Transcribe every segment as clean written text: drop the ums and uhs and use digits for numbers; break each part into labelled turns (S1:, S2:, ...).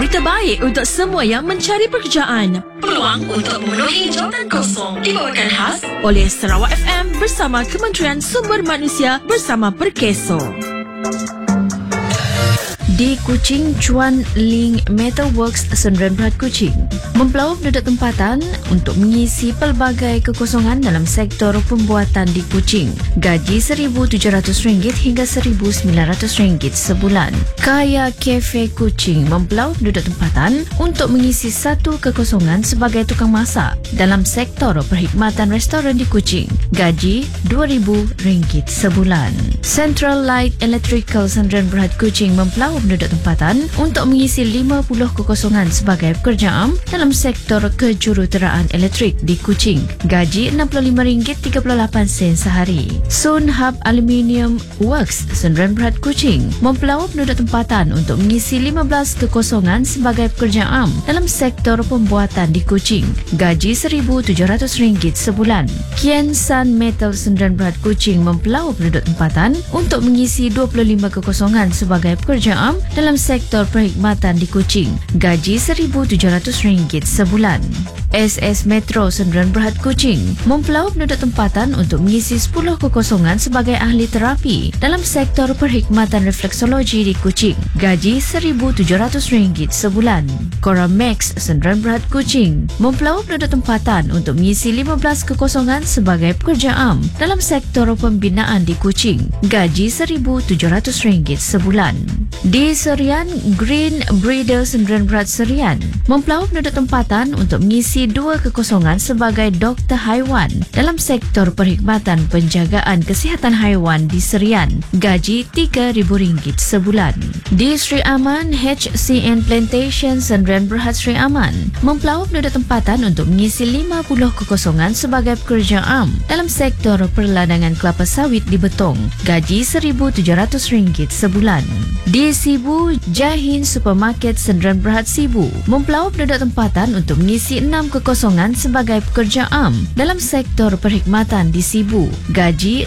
S1: Peluang terbaik untuk semua yang mencari pekerjaan. Peluang untuk memenuhi jawatan kosong dibawakan khas oleh Sarawak FM bersama Kementerian Sumber Manusia bersama Perkeso. Di Kuching, Chuan Ling Metal Works Sdn Bhd Kuching mempelaup penduduk tempatan untuk mengisi pelbagai kekosongan dalam sektor pembuatan di Kuching. Gaji RM1,700 hingga RM1,900 sebulan. Kaya Cafe Kuching mempelaup penduduk tempatan untuk mengisi satu kekosongan sebagai tukang masak dalam sektor perkhidmatan restoran di Kuching. Gaji RM2,000 sebulan. Central Light Electrical Sdn Bhd Kuching mempelaup penduduk tempatan untuk mengisi 50 kekosongan sebagai pekerja am dalam sektor kejuruteraan elektrik di Kuching. Gaji RM65.38 sehari. Sun Hub Aluminium Works Sdn Bhd Kuching mempelaup penduduk tempatan untuk mengisi 15 kekosongan sebagai pekerja am dalam sektor pembuatan di Kuching. Gaji RM1,700 sebulan. Kian Sun Metal Sdn Bhd Kuching mempelaup penduduk tempatan untuk mengisi 25 kekosongan sebagai pekerja am dalam sektor perkhidmatan di Kuching. Gaji RM1,700 sebulan. SS Metro Sdn Bhd Kuching mempelaup penduduk tempatan untuk mengisi 10 kekosongan sebagai ahli terapi dalam sektor perkhidmatan refleksologi di Kuching. Gaji RM1,700 sebulan. Coramax Sdn Bhd Kuching mempelaup penduduk tempatan untuk mengisi 15 kekosongan sebagai pekerja am dalam sektor pembinaan di Kuching. Gaji RM1,700 sebulan. Di Serian, Green Breeder Sdn Bhd Serian mempelaup penduduk tempatan untuk mengisi 2 kekosongan sebagai doktor haiwan dalam sektor perkhidmatan penjagaan kesihatan haiwan di Serian. Gaji RM3,000 sebulan. Di Sri Aman, HCN Plantation Sdn Bhd Sri Aman mempelaup penduduk tempatan untuk mengisi 50 kekosongan sebagai pekerja am dalam sektor perladangan kelapa sawit di Betong. Gaji RM1,700 sebulan. Di Sibu, Jahin Supermarket Sdn Bhd Sibu mempelaup penduduk tempatan untuk mengisi 6 kekosongan sebagai pekerja am dalam sektor perkhidmatan di Sibu. Gaji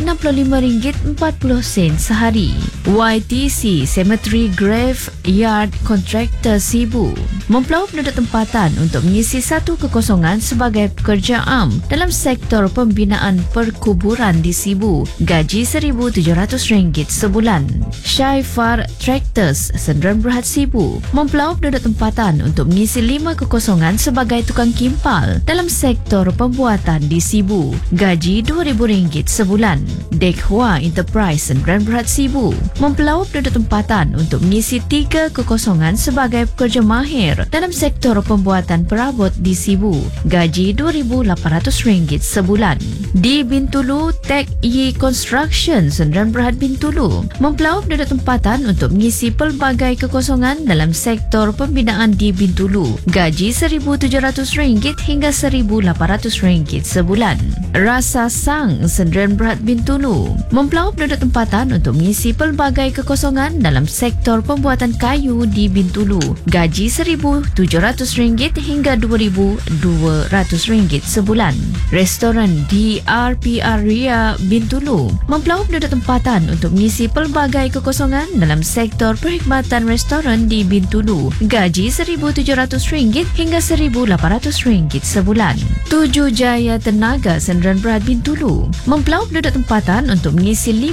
S1: RM65.40 sehari. YTC Cemetery Grave Yard Contractor Sibu mempelaup penduduk tempatan untuk mengisi 1 kekosongan sebagai pekerja am dalam sektor pembinaan perkuburan di Sibu. Gaji RM1,700 sebulan. Shaifar Tractors Sdn Bhd Sibu mempelaup penduduk tempatan untuk mengisi 5 kekosongan sebagai tukang kimpal dalam sektor pembuatan di Sibu. Gaji RM2,000 sebulan. Dekhua Enterprise Sdn Bhd Sibu mempelaup penduduk tempatan untuk mengisi 3 kekosongan sebagai pekerja mahir dalam sektor pembuatan perabot di Sibu. Gaji RM2,800 sebulan. Di Bintulu, Tech Yi Construction Sdn Bhd Bintulu mempelaup penduduk tempatan untuk mengisi pelbagai kekosongan dalam sektor pembinaan di Bintulu. Gaji RM1,700 hingga RM1,800 sebulan. Rasa Sang Sdn Bhd Bintulu mempelaup penduduk tempatan untuk mengisi pelbagai kekosongan dalam sektor pembuatan kayu di Bintulu. Gaji RM1,700 hingga RM2,200 sebulan. Restoran DRPR Ria Bintulu mempelaup penduduk tempatan untuk mengisi pelbagai kekosongan dalam sektor perkhidmatan restoran di Bintulu. Gaji RM1,700 hingga RM1,800 sebulan. Tuju Jaya Tenaga Sdn Bhd Bintulu mempelaup penduduk tempatan untuk mengisi